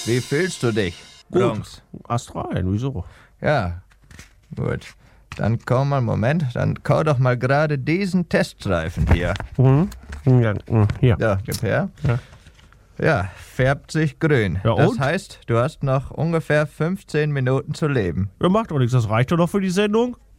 Wie fühlst du dich, Gut. Bronx? Astrein, wieso? Ja, gut. Dann komm mal, Moment, dann kau doch mal gerade diesen Teststreifen hier. Ja, hier. Ja, gib her. Ja. Ja, färbt sich grün. Ja, Das und? heißt, du hast noch ungefähr 15 Minuten zu leben. Ja, macht doch nichts, das reicht doch noch für die Sendung.